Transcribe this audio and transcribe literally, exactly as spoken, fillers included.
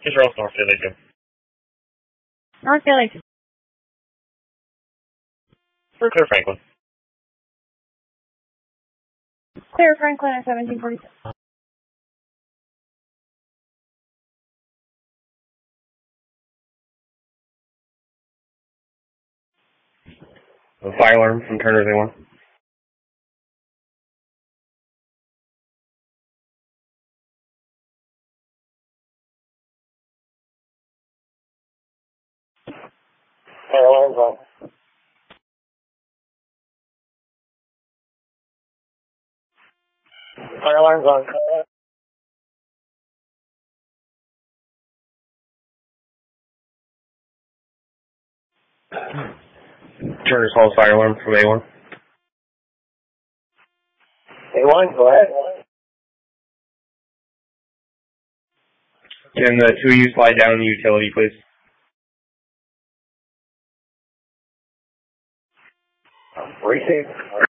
Israel's North Daily two. North Daily two. For Clear Franklin. Clear Franklin at seventeen forty-six. A fire alarm from Turner's A one. Fire alarm's on. Fire alarm's on. Turner's Falls fire alarm from A one. A one, go ahead. Can the two of you slide down the utility, please? Receive.